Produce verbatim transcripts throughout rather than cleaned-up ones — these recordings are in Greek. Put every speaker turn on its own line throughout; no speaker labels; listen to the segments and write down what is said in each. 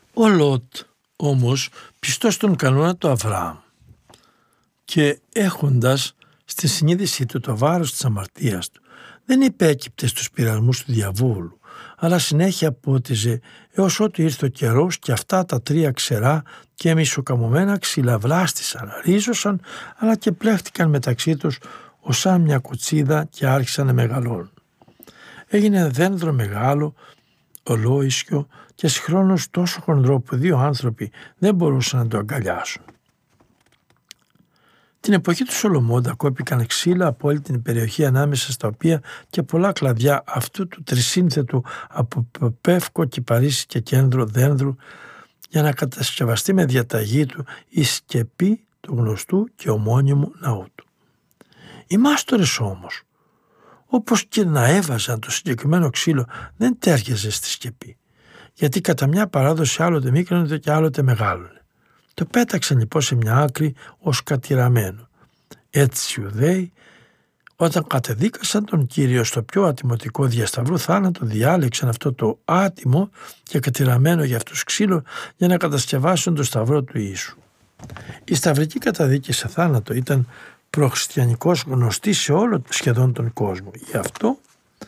Ο Λότ όμως, πιστός στον κανόνα του Αβραάμ και έχοντας στη συνείδησή του το βάρος της αμαρτίας του, δεν υπέκυπτε στους πειρασμούς του διαβόλου, αλλά συνέχεια πότιζε έως ότου ήρθε ο καιρός και αυτά τα τρία ξερά και μισοκαμωμένα ξύλα βλάστησαν, ρίζωσαν, αλλά και πλέχτηκαν μεταξύ τους ως σαν μια κουτσίδα και άρχισαν να μεγαλώνουν. Έγινε δένδρο μεγάλο, ολόισκιο και συγχρόνως τόσο χονδρό που δύο άνθρωποι δεν μπορούσαν να το αγκαλιάσουν. Την εποχή του Σολομώντα κόπηκαν ξύλα από όλη την περιοχή, ανάμεσα στα οποία και πολλά κλαδιά αυτού του τρισύνθετου από πεύκο, κυπαρίσι και κέντρο δένδρου, για να κατασκευαστεί με διαταγή του η σκεπή του γνωστού και ομώνυμου ναού του. Οι μάστορες όμως, όπως και να έβαζαν το συγκεκριμένο ξύλο, δεν τέριαζε στη σκεπή, γιατί κατά μια παράδοση άλλοτε μίκρωνε και άλλοτε μεγάλωνε. Το πέταξαν λοιπόν σε μια άκρη ως κατηραμένο. Έτσι οι Ιουδαίοι, όταν κατεδίκασαν τον Κύριο στο πιο ατιμωτικό διασταυρού θάνατο, διάλεξαν αυτό το άτιμο και κατηραμένο για αυτούς ξύλο για να κατασκευάσουν το σταυρό του Ιησού. Η σταυρική καταδίκη σε θάνατο ήταν προχριστιανικός γνωστή σε όλο σχεδόν τον κόσμο. Γι' αυτό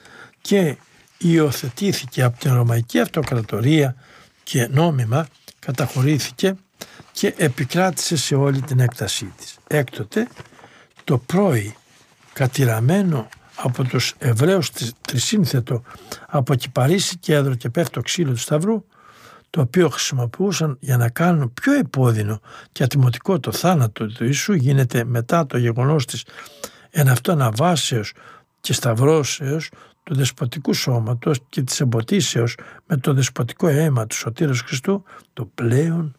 και υιοθετήθηκε από την Ρωμαϊκή Αυτοκρατορία και νόμιμα καταχωρήθηκε και επικράτησε σε όλη την έκτασή της. Έκτοτε το πρώι κατηραμένο από τους Εβραίους τρισύνθετο από κυπαρίσι, κέντρο και πέφτο ξύλο του σταυρού, το οποίο χρησιμοποιούσαν για να κάνουν πιο επώδυνο και ατιμωτικό το θάνατο του Ιησού, γίνεται μετά το γεγονός της εν αυτό αναβάσεως και σταυρώσεως του δεσποτικού σώματος και της εμποτίσεως με το δεσποτικό αίμα του Σωτήρος Χριστού, το πλέον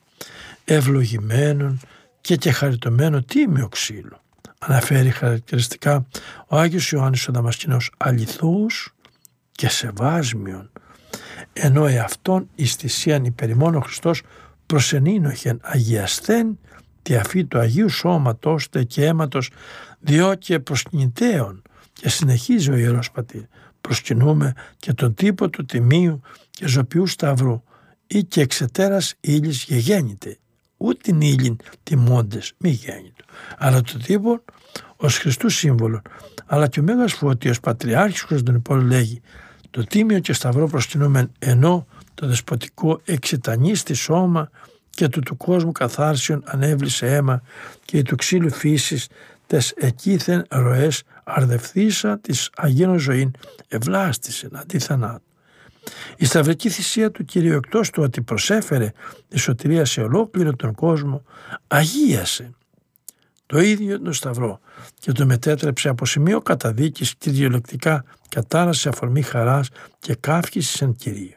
ευλογημένον και και χαριτωμένο τίμιο ξύλο. Αναφέρει χαρακτηριστικά ο Άγιος Ιωάννης ο Δαμασκηνός αληθούς και σεβάσμιον, ενώ εαυτόν εις θυσίαν υπερημών ο Χριστός προσενήνοχεν αγιασθέν τη αφή του Αγίου Σώματος τε και αίματος διό και προσκυνητέων, και συνεχίζει ο Ιερός Πατήρ, προσκυνούμε και τον τύπο του τιμίου και ζωπιού σταυρού ή και εξαιτέρας ύλης γεγέννηται, ούτε την ύλην τιμώντες μη γέννητο, αλλά το τύπο ως Χριστού σύμβολο, αλλά και ο Μέγας Φώτιος Πατριάρχης Κωνσταντινούπολου λέγει το τίμιο και σταυρό προσκυνούμεν, ενώ το δεσποτικό εξετανίστη σώμα και του του κόσμου καθάρσιον ανέβλησε αίμα και η του ξύλου φύσης τες εκείθεν ροές αρδευθήσα της Αγίνων ζωήν ευλάστησε αντί θανάτου. Η σταυρική θυσία του Κυρίου, εκτός του ότι προσέφερε τη σωτηρία σε ολόκληρο τον κόσμο, αγίασε το ίδιο τον σταυρό και το μετέτρεψε από σημείο καταδίκης κυριολεκτικά κατάρασε αφορμή χαράς και καύχησης εν Κυρίω.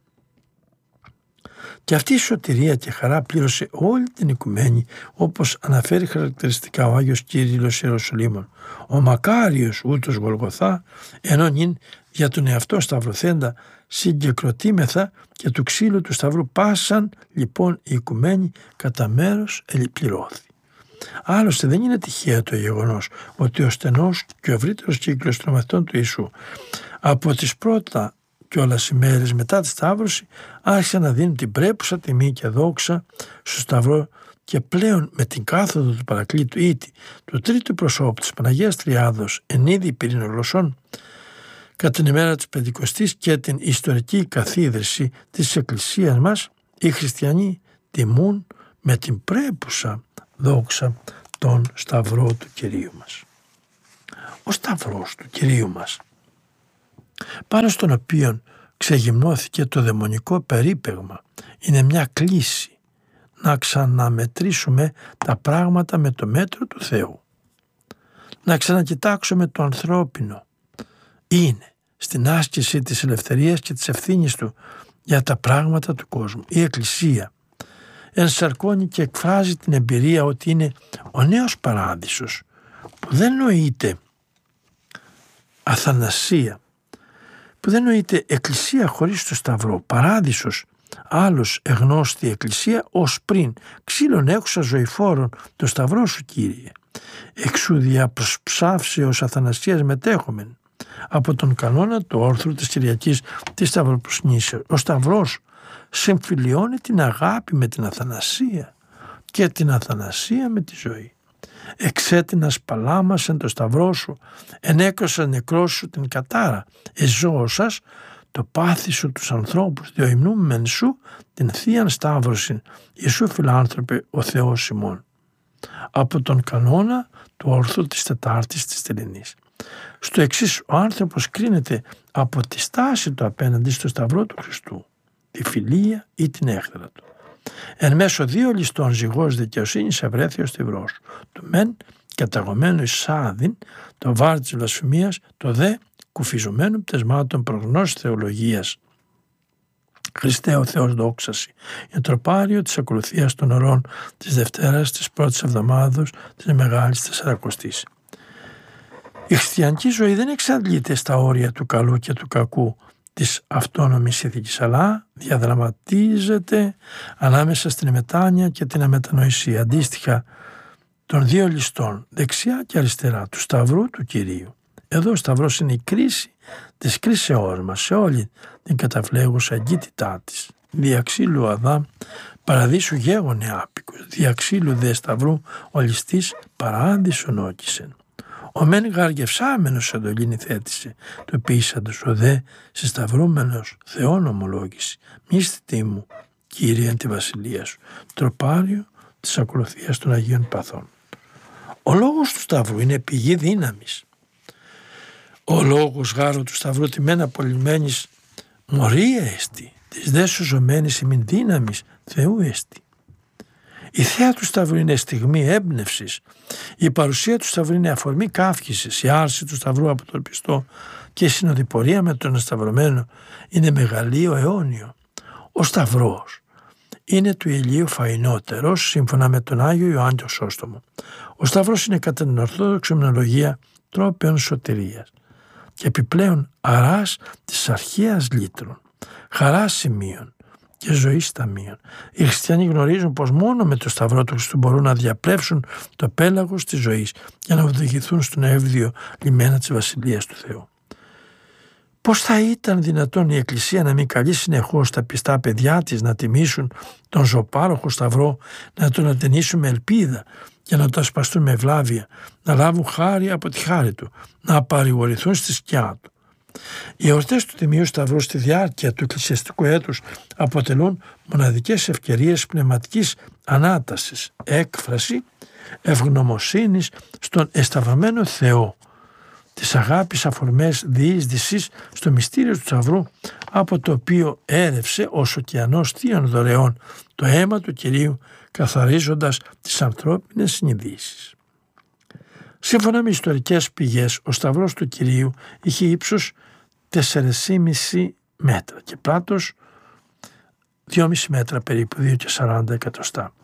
Και αυτή η σωτηρία και χαρά πλήρωσε όλη την οικουμένη, όπως αναφέρει χαρακτηριστικά ο Άγιος Κύριλλος Ιεροσολύμων. Ο μακάριος ούτως Γολγοθά, ενώ νυν για τον εαυτό σταυρωθέντα συγκεκροτήμεθα και του ξύλου του σταυρού πάσαν λοιπόν η οικουμένη κατά μέρος ελιπληρώθη. Άλλωστε δεν είναι τυχαίο το γεγονός ότι ο στενός και ο ευρύτερος κύκλος των μαθητών του Ιησού από τις πρώτα κιόλας ημέρες μετά τη Σταύρωση άρχισαν να δίνουν την πρέπουσα τιμή και δόξα στο Σταυρό, και πλέον με την κάθοδο του Παρακλήτου ήτη του τρίτου προσώπου της Παναγίας Τριάδος εν είδη πυρηνογλωσσών κατά την ημέρα της Πεντηκοστής και την ιστορική καθίδρυση της Εκκλησίας μας, οι χριστιανοί τιμούν με την πρέπουσα δόξα τον Σταυρό του Κυρίου μας. Ο Σταυρός του Κυρίου μας, πάνω στον οποίον ξεγυμνώθηκε το δαιμονικό περίπεγμα, είναι μια κλίση να ξαναμετρήσουμε τα πράγματα με το μέτρο του Θεού. Να ξανακοιτάξουμε το ανθρώπινο. Είναι στην άσκηση της ελευθερίας και της ευθύνης του για τα πράγματα του κόσμου. Η Εκκλησία ενσαρκώνει και εκφράζει την εμπειρία ότι είναι ο νέος παράδεισος, που δεν νοείται αθανασία, που δεν νοείται εκκλησία χωρίς το Σταυρό, παράδεισος, άλλος εγνώστη εκκλησία ως πριν, ξύλων έξουσα ζωηφόρων, το Σταυρό σου Κύριε, εξού δια προσψάυσεως αθανασίας μετέχομεν, Από τον κανόνα του όρθρου της Κυριακής της Σταυροπροσκυνήσεως, ο Σταυρός συμφιλιώνει την αγάπη με την αθανασία και την αθανασία με τη ζωή. Εξέτεινας παλάμασεν το Σταυρό σου, ενέκρωσαν νεκρός σου την κατάρα, εζώωσας το πάθη σου τους ανθρώπους, διοημνούμεν σου την θείαν σταύρωση, Ιησού φιλάνθρωπε ο Θεός ημών. Από τον κανόνα του όρθρου της Τετάρτης της Τεληνής. Στο εξής, ο άνθρωπος κρίνεται από τη στάση του απέναντι στο Σταυρό του Χριστού, τη φιλία ή την έχθρα του. Εν μέσω δύο ληστών ζυγός δικαιοσύνης ευρέθη ο σταυρός, του μεν καταγωμένου εις σάδιν, το βάρ της βλασφημίας, το δε κουφιζωμένου πτεσμάτων προγνώσης θεολογίας. Χριστέ ο Θεός δόξαση, για τροπάριο της ακολουθίας των ωρών της Δευτέρας της πρώτης εβδομάδος της Μεγάλης Τεσσαρακοστής. Η χριστιανική ζωή δεν εξαντλείται στα όρια του καλού και του κακού της αυτόνομης ηθικής, αλλά διαδραματίζεται ανάμεσα στην μετάνοια και την αμετανοησία, αντίστοιχα των δύο ληστών, δεξιά και αριστερά, του Σταυρού του Κυρίου. Εδώ ο Σταυρός είναι η κρίση της κρίσεώς μας σε όλη την καταφλέγουσα εγκύτητά της. Διαξύλου Αδάμ παραδείσου γέγονε άπικος, διαξύλου δε Σταυρού ο ληστής παράδεισον όκησεν. Ο μεν γαργευσάμενος εντολήν θέτησε, το πείσαντος ο δε συσταυρούμενος Θεόν ομολόγηση. Μίσθητή μου, Κύριε, εν τη βασιλεία σου, τροπάριο της ακολουθίας των Αγίων Παθών. Ο λόγος του Σταυρού είναι πηγή δύναμης. Ο λόγος γάρου του Σταυρού τιμένα απολυμμένης μορία εστι, της δε σωζωμένης ημιν δύναμης Θεού εστι. Η θέα του Σταυρού είναι στιγμή έμπνευσης. Η παρουσία του Σταυρού είναι αφορμή καύχησης. Η άρση του Σταυρού από τον πιστό και η συνοδοιπορία με τον σταυρωμένο είναι μεγαλείο αιώνιο. Ο Σταυρός είναι του ηλίου φαϊνότερος, σύμφωνα με τον Άγιο Ιωάννη Χρυσόστομο. Ο Σταυρός είναι κατά την Ορθόδοξη Ομνολογία τρόπεων σωτηρίας και επιπλέον αράς της αρχαίας λύτρων, χαράς σημείων και ζωής ταμείων. Οι χριστιανοί γνωρίζουν πως μόνο με το Σταυρό του Χριστού μπορούν να διαπρέψουν το πέλαγος της ζωής για να οδηγηθούν στον εύδιο λιμένα της Βασιλείας του Θεού. Πώς θα ήταν δυνατόν η Εκκλησία να μην καλεί συνεχώς τα πιστά παιδιά της να τιμήσουν τον ζωοπάροχο Σταυρό, να τον ατενίσουν με ελπίδα και να το ασπαστούν με ευλάβεια, να λάβουν χάρη από τη χάρη του, να παρηγορηθούν στη σκιά του. Οι εορτές του Τιμίου Σταυρού στη διάρκεια του εκκλησιαστικού έτους αποτελούν μοναδικές ευκαιρίες πνευματικής ανάτασης, έκφραση ευγνωμοσύνης στον εσταυρωμένο Θεό, της αγάπης αφορμές διείσδυσης στο μυστήριο του Σταυρού, από το οποίο έρευσε ως ωκεανός θείων δωρεών το αίμα του Κυρίου, καθαρίζοντας τις ανθρώπινες συνειδήσεις. Σύμφωνα με ιστορικές πηγές, ο Σταυρός του Κυρίου είχε ύψος τέσσερα κόμμα πέντε μέτρα και πλάτος δυόμισι μέτρα περίπου, δύο και σαράντα εκατοστά.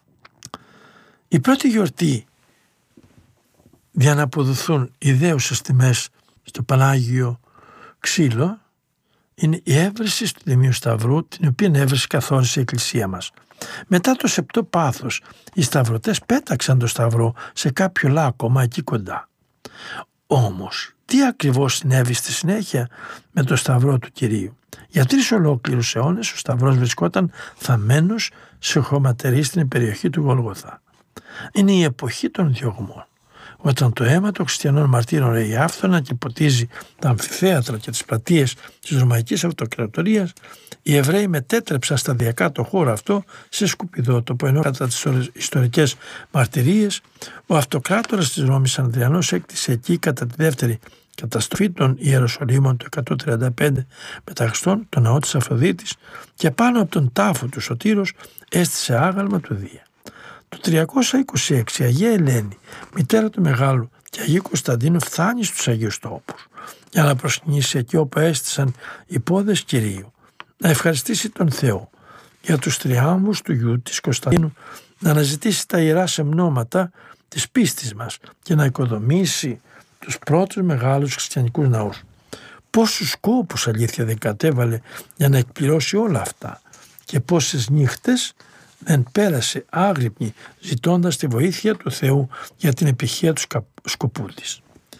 Η πρώτη γιορτή για να αποδοθούν ιδέουσες τιμές στο Πανάγιο Ξύλο είναι η έβρεση του Τιμίου Σταυρού, την οποία έβρεση καθόρισε η Εκκλησία μας. Μετά το σεπτό πάθος, οι σταυρωτές πέταξαν το Σταυρό σε κάποιο λάκκωμα εκεί κοντά. Όμως, τι ακριβώς συνέβη στη συνέχεια με το Σταυρό του Κυρίου? Για τρεις ολόκληρους αιώνες ο Σταυρός βρισκόταν θαμμένος σε χωματερή στην περιοχή του Γολγοθά. Είναι η εποχή των διωγμών. Όταν το αίμα των χριστιανών μαρτύρων ρέει άφθονα και ποτίζει τα αμφιθέατρα και τις πλατείες της Ρωμαϊκής Αυτοκρατορίας, οι Εβραίοι μετέτρεψαν σταδιακά το χώρο αυτό σε σκουπιδότοπο, ενώ κατά τις ιστορικές μαρτυρίες ο αυτοκράτορας της Ρώμης Ανδριανός έκτισε εκεί κατά τη δεύτερη καταστροφή των Ιεροσολύμων το εκατόν τριάντα πέντε μετά Χριστόν το ναό της Αφροδίτης και πάνω από τον τάφο του Σωτήρος έστησε άγαλμα του Δία. Το τριακόσια είκοσι έξι η Αγία Ελένη, μητέρα του Μεγάλου και Αγίου Κωνσταντίνου, φτάνει στους Αγίους Τόπους για να προσκυνήσει εκεί όπου έστησαν οι πόδες Κυρίου, να ευχαριστήσει τον Θεό για τους τριάμβους του γιου της Κωνσταντίνου, να αναζητήσει τα ιερά σεμνώματα της πίστης μας και να οικοδομήσει τους πρώτους μεγάλους χριστιανικούς ναούς. Πόσους κόπους αλήθεια δεν κατέβαλε για να εκπληρώσει όλα αυτά και πόσες νύχτες δεν πέρασε άγρυπνη ζητώντας τη βοήθεια του Θεού για την επιτυχία του σκοπού της.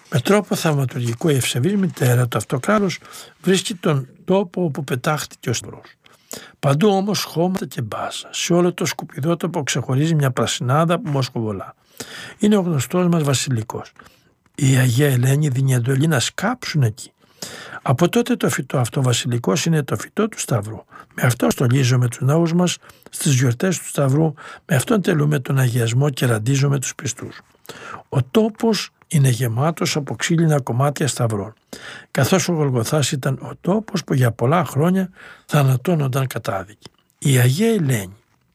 Με τρόπο θαυματουργικό η ευσεβής μητέρα του Αυτοκράτορος βρίσκει τον τόπο όπου πετάχτηκε ο Σταυρός. Παντού όμως χώματα και μπάζα. Σε όλο το σκουπιδότοπο ξεχωρίζει μια πρασινάδα που μοσκοβολά. Είναι ο γνωστός μας βασιλικός. Η Αγία Ελένη δίνει εντολή να σκάψουν εκεί. Από τότε το φυτό αυτό βασιλικός είναι το φυτό του Σταυρού. Με αυτό στολίζουμε τους ναούς μας στις γιορτές του Σταυρού, με αυτόν τελούμε τον αγιασμό και ραντίζουμε τους πιστούς. Ο τόπος είναι γεμάτος από ξύλινα κομμάτια σταυρών, καθώς ο Γολγοθάς ήταν ο τόπος που για πολλά χρόνια θανατώνονταν κατάδικοι. Η Αγία Ελένη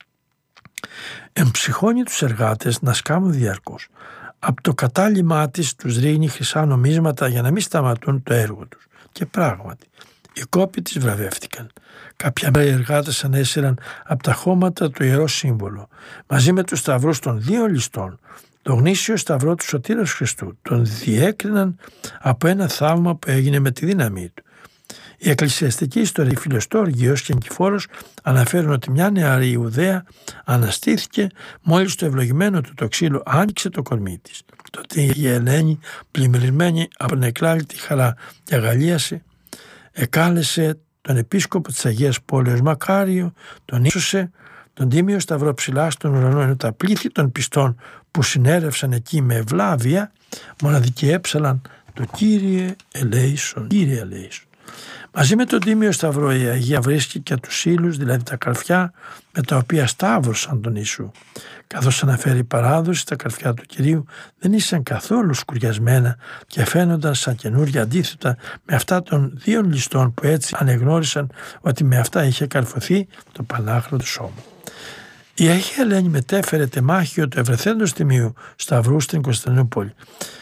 εμψυχώνει τους εργάτες να σκάμουν διαρκώς. Από το κατάλημά της τους ρίχνει χρυσά νομίσματα για να μην σταματούν το έργο τους. Και πράγματι, οι κόποι της βραβεύτηκαν. Κάποια μέρα οι εργάτες ανέσυραν από τα χώματα το ιερό σύμβολο, μαζί με τους σταυρούς των δύο ληστών, το γνήσιο σταυρό του Σωτήρας Χριστού. Τον διέκριναν από ένα θαύμα που έγινε με τη δύναμή του. Η εκκλησιαστική ιστορία, Φιλοστόργιος και Νικηφόρος αναφέρουν ότι μια νεαρή Ιουδαία αναστήθηκε μόλις το ευλογημένο του το ξύλο άνοιξε το κορμί της. Τότε η Ελένη, πλημμυρισμένη από νεκλάλητη χαρά και αγαλίαση, εκάλεσε τον επίσκοπο της Αγίας Πόλεως Μακάριο, τον ύψωσε τον τίμιο σταυρό ψηλά στον ουρανό, ενώ τα πλήθη των πιστών που συνέρευσαν εκεί με ευλάβεια μοναδικοί έψαλαν το Κύριε ελέησον, Κύριε ελέησον. Μαζί με τον τίμιο σταυρό η Αγία βρίσκει και τους ύλους, δηλαδή τα καρφιά με τα οποία σταύρωσαν τον Ιησού. Καθώς αναφέρει η παράδοση, τα καρφιά του Κυρίου δεν ήσαν καθόλου σκουριασμένα και φαίνονταν σαν καινούρια, αντίθετα με αυτά των δύο ληστών που έτσι ανεγνώρισαν ότι με αυτά είχε καρφωθεί το πανάχρο του σώμα. Η Αγία Ελένη μετέφερε τεμάχιο του ευρεθέντος τιμίου σταυρού στην Κωνσταντινούπολη,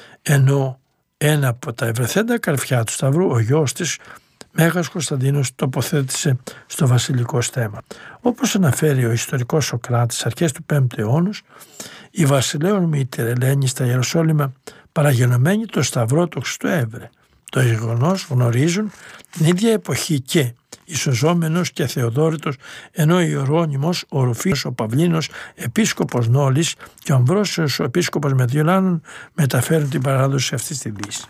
ενώ ένα από τα ευρεθέντα καρφιά του σταυρού ο γιος της, Μέγας Κωνσταντίνος, τοποθέτησε στο βασιλικό στέμα. Όπως αναφέρει ο ιστορικός Σωκράτης αρχές του πέμπτου αιώνα, η βασιλέων μήτηρ Ελένη στα Ιεροσόλυμα παραγενωμένη το σταυρό του Χριστού έβρε. Το γεγονός γνωρίζουν την ίδια εποχή και Ισοζόμενος και Θεοδόρητος, ενώ ο Ιερώνυμος, ο Ρουφίος, ο Παυλίνος, επίσκοπος Νόλης και ο Αμβρόσιος, ο επίσκοπος Μεδιολάνων μεταφέρουν την παράδοση αυτή στη Δύση.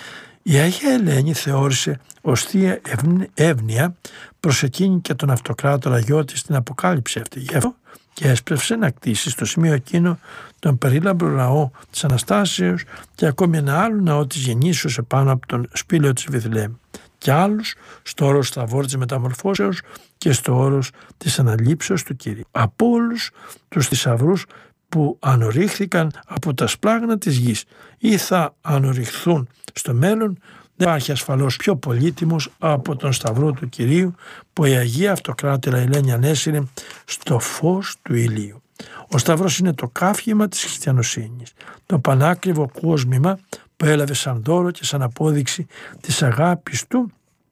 Η Αγία Ελένη θεώρησε ως θεία εύνοια προς εκείνη και τον Αυτοκράτορα γιο της την αποκάλυψη αυτή. Γι' αυτό και έσπευσε να κτίσει στο σημείο εκείνο τον περίλαμπρο ναό της Αναστάσεως και ακόμη ένα άλλο ναό της Γεννήσεως επάνω από τον σπήλαιο της Βηθλεέμ, και άλλους στο όρος Σταυρό της Μεταμορφώσεως και στο όρος της Αναλήψεως του Κυρίου. Από όλους τους θησαυρούς που ανορρίχθηκαν από τα σπλάγνα της γης ή θα ανορριχθούν στο μέλλον, δεν υπάρχει ασφαλώς πιο πολύτιμος από τον Σταυρό του Κυρίου που η Αγία Αυτοκράτηρα Ελένη ανέσυρε στο φως του ηλίου. Ο Σταυρός είναι το κάφημα της χριστιανοσύνης, το πανάκριβο κόσμημα που έλαβε σαν δώρο και σαν απόδειξη της αγάπης του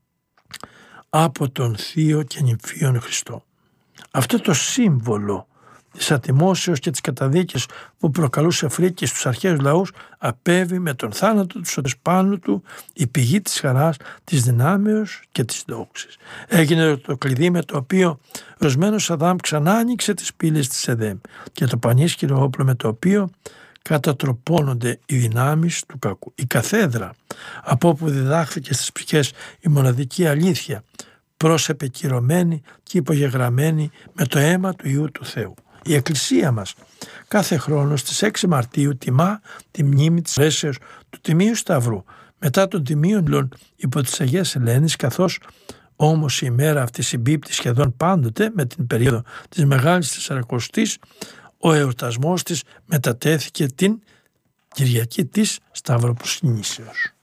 από τον Θείο και Νυμφίον Χριστό. Αυτό το σύμβολο της ατιμώσεως και της καταδίκης που προκαλούσε φρίκη στους αρχαίους λαούς απέβη με τον θάνατο του Σωτήρος πάνω του η πηγή της χαράς, της δυνάμεως και της δόξης. Έγινε το κλειδί με το οποίο ο ρωσμένος Αδάμ ξανά άνοιξε τις πύλες της Εδέμ και το πανίσχυρο όπλο με το οποίο κατατροπώνονται οι δυνάμεις του κακού. Η καθέδρα από όπου διδάχθηκε στις ψυχές η μοναδική αλήθεια, πρόσεπε κυρωμένη και υπογεγραμμένη με το αίμα του Υιού του Θεού. Η Εκκλησία μας κάθε χρόνο στις έξι Μαρτίου τιμά τη μνήμη της ρέσεως του Τιμίου Σταυρού μετά των Τιμίων υπό της Αγίας Ελένης, καθώς όμως η ημέρα αυτή συμπίπτει σχεδόν πάντοτε με την περίοδο της Μεγάλης Τεσσαρακοστής, ο εορτασμός της μετατέθηκε την Κυριακή της Σταυροπροσκυνήσεως.